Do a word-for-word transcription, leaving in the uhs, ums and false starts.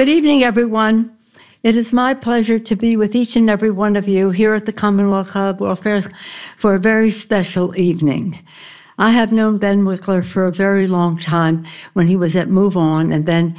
Good evening, everyone. It is my pleasure to be with each and every one of you here at the Commonwealth Club Welfare for a very special evening. I have known Ben Wickler for a very long time when he was at Move On, and then